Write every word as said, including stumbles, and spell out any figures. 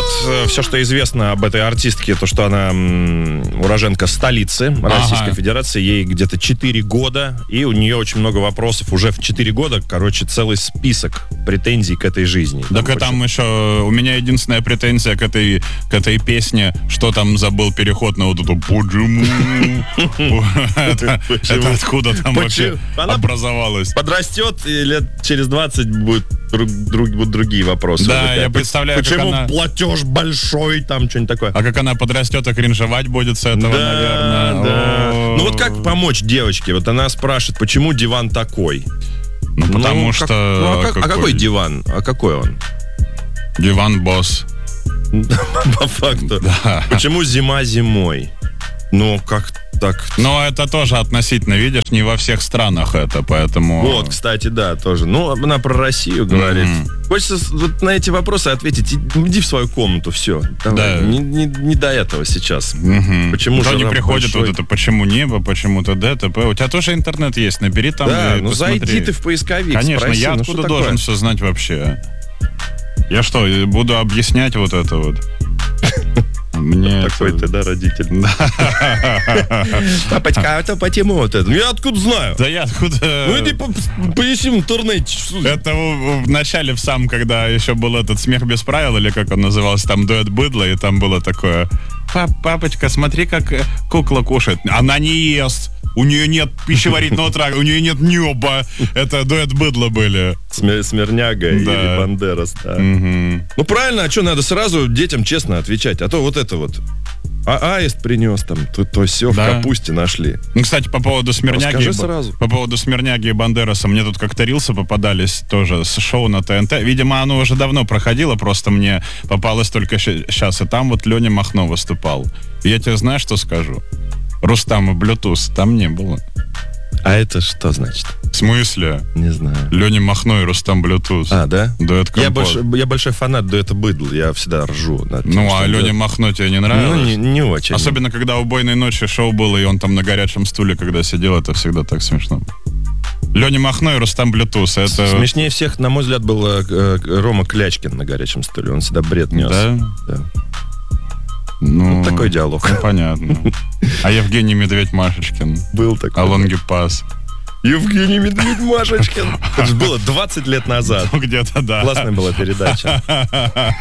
вот все, что известно об этой артистке, то, что она м, уроженка столицы Российской ага. Федерации, ей где-то четыре года, и у нее очень много вопросов уже в четыре года, короче, целый список претензий к этой жизни. Так и там еще, у меня единственная претензия к этой, к этой песне, что там забыл переход на вот эту «Почему?» Это откуда там вообще образовалось? Подрастет, и лет через двадцать будут другие вопросы. Да, я представляю, почему платеж большой, там что-нибудь такое. А как она подрастет, а кринжевать будет с этого, да, наверное. Да. Ну вот как помочь девочке? Вот она спрашивает, почему диван такой? Ну, потому ну, что... Как, ну, а, как, какой? а какой диван? А какой он? Диван-босс. По факту. Да. Почему зима зимой? Ну, как так? Но это тоже относительно, видишь, не во всех странах это, поэтому... Вот, кстати, да, тоже. Ну, она про Россию говорит. Mm-hmm. Хочется вот на эти вопросы ответить. Иди в свою комнату, все. Давай. Да. Не, не, не до этого сейчас. Mm-hmm. Почему же не приходит большой... вот это, почему небо, почему-то ДТП. У тебя тоже интернет есть, набери там. Да, ну посмотри. зайди ты в поисковик. Конечно, спроси, я ну, откуда должен все знать вообще? Я что, буду объяснять вот это вот? Мне такой это... ты, да, родитель. Папочка, а это почему вот это? Я откуда знаю? Да я откуда... Ну иди поищи в интернете. Это в начале, в самом, когда еще был этот «Смех без правил», или как он назывался, там «Дуэт быдла», и там было такое: папочка, смотри, как кукла кушает. Она не ест. У нее нет пищеварительного тракта, у нее нет неба. Это «Дуэт быдла» были. Смер- Смирняга да. или Бандерас, да. Угу. Ну правильно, а что, надо сразу детям честно отвечать. А то вот это вот. А аист принес там, то, то все да. в капусте нашли. Ну, кстати, по поводу Смирняги, сразу. По поводу Смирняги и Бандераса, мне тут как-то рилсы попадались тоже с шоу на ТНТ. Видимо, оно уже давно проходило, просто мне попалось только сейчас. И там вот Леня Махно выступал. И я тебе знаю, что скажу? Рустам и Bluetooth там не было. А это что значит? В смысле? Не знаю. Леня Махно и Рустам Bluetooth. А, да? Дуэт я, больш, я большой фанат дуэта быдл. Я всегда ржу. Над тем, ну, а Леня дуэт... Махно тебе не нравилось? Ну, не, не очень. Особенно, когда «Убойной ночи» шоу было, и он там на горячем стуле, когда сидел, это всегда так смешно. Леня Махно и Рустам Bluetooth. Это... Смешнее всех, на мой взгляд, был э, Рома Клячкин на горячем стуле. Он всегда бред нес. Да? Да. Ну, вот такой диалог. Ну, понятно. А Евгений Медведь-Машечкин? Был такой. А Лонгипас? Евгений Медведь-Машечкин. Это же было двадцать лет назад. Ну, где-то, да. Классная была передача.